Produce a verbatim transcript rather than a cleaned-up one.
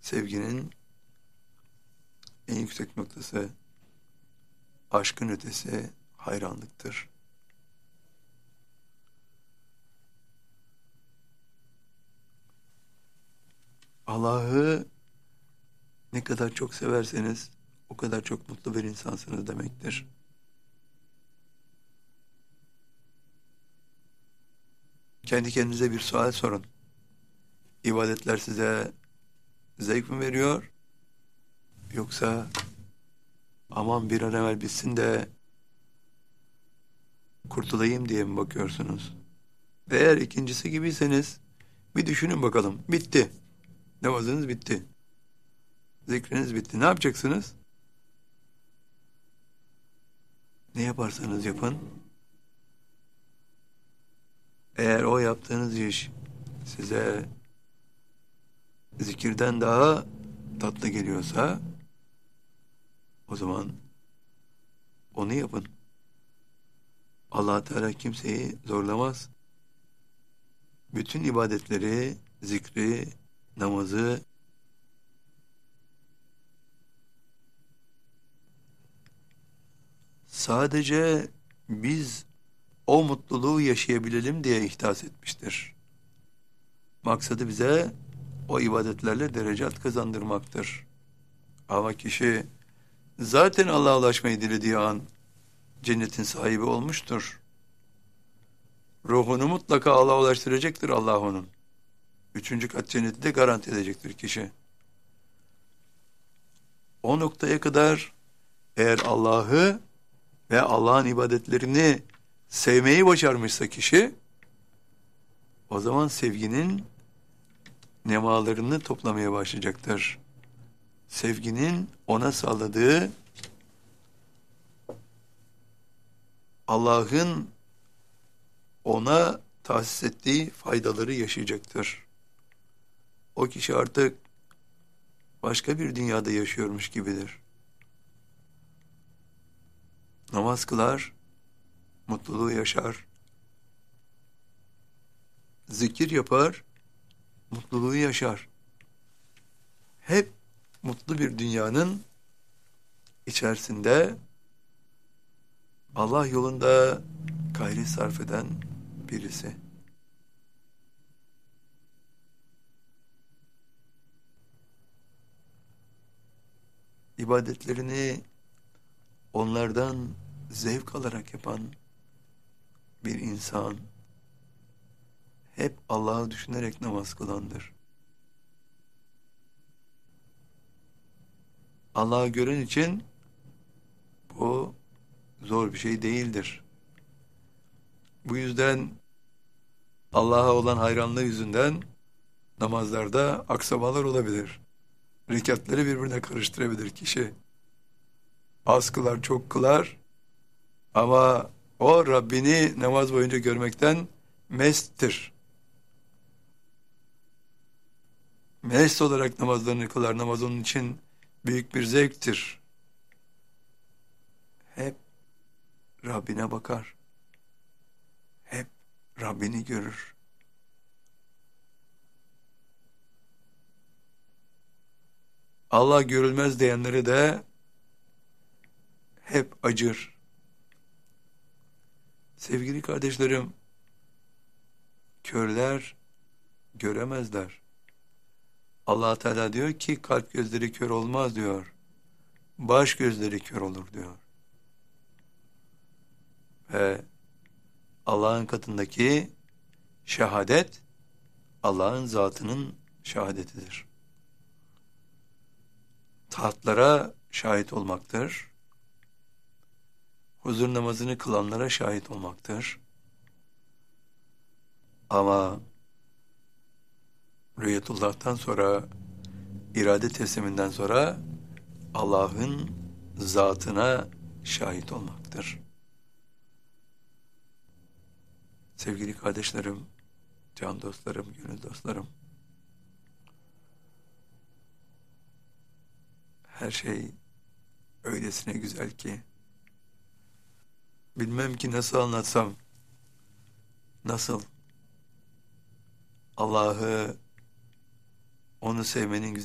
Sevginin en yüksek noktası, aşkın ötesi hayranlıktır. Allah'ı ne kadar çok severseniz o kadar çok mutlu bir insansınız demektir. Kendi kendinize bir sual sorun. İbadetler size zevk mi veriyor? Yoksa aman bir an evvel bitsin de kurtulayım diye mi bakıyorsunuz? Eğer ikincisi gibiyseniz bir düşünün bakalım. Bitti. Namazınız bitti. Zikriniz bitti. Ne yapacaksınız? Ne yaparsanız yapın. Eğer o yaptığınız iş size zikirden daha tatlı geliyorsa o zaman onu yapın. Allah Teala kimseyi zorlamaz. Bütün ibadetleri, zikri, namazı sadece biz o mutluluğu yaşayabilelim diye ihdas etmiştir. Maksadı bize o ibadetlerle derecat kazandırmaktır. Ama kişi zaten Allah'a ulaşmayı dilediği an cennetin sahibi olmuştur. Ruhunu mutlaka Allah'a ulaştıracaktır Allah onun. Üçüncü kat cenneti de garanti edecektir kişi. O noktaya kadar eğer Allah'ı ve Allah'ın ibadetlerini sevmeyi başarmışsa kişi, o zaman sevginin nemalarını toplamaya başlayacaktır. Sevginin ona sağladığı, Allah'ın ona tahsis ettiği faydaları yaşayacaktır. O kişi artık başka bir dünyada yaşıyormuş gibidir. Namaz kılar, mutluluğu yaşar. Zikir yapar, mutluluğu yaşar. Hep mutlu bir dünyanın içerisinde Allah yolunda gayret sarf eden birisi. İbadetlerini onlardan zevk alarak yapan bir insan hep Allah'ı düşünerek namaz kılandır. Allah'ı gören için bu zor bir şey değildir. Bu yüzden Allah'a olan hayranlığı yüzünden namazlarda aksamalar olabilir. Rekatları birbirine karıştırabilir kişi. Az kılar, çok kılar ama o Rabbini namaz boyunca görmekten mesttir. Mest olarak namazlarını kılar. Namaz onun için büyük bir zevktir. Hep Rabbine bakar. Hep Rabbini görür. Allah görülmez diyenleri de hep acır. Sevgili kardeşlerim, körler göremezler. Allah Teala diyor ki kalp gözleri kör olmaz diyor. Baş gözleri kör olur diyor. Ve Allah'ın katındaki şehadet Allah'ın zatının şehadetidir. Taatlara şahit olmaktır. Huzur namazını kılanlara şahit olmaktır. Ama rüyetullah'tan sonra, irade tesliminden sonra Allah'ın zatına şahit olmaktır. Sevgili kardeşlerim, can dostlarım, gönül dostlarım, her şey öylesine güzel ki, bilmem ki nasıl anlatsam, nasıl Allah'ı, onu sevmenin güzel